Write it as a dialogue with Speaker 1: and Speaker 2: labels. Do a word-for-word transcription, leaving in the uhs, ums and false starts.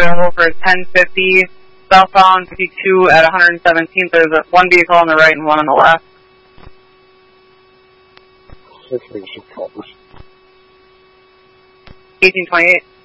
Speaker 1: available for ten fifty southbound fifty-two at one hundred seventeenth. There's a, one vehicle on the right and one on the left.
Speaker 2: six eighty-six Culvers.
Speaker 1: eighteen twenty-eight.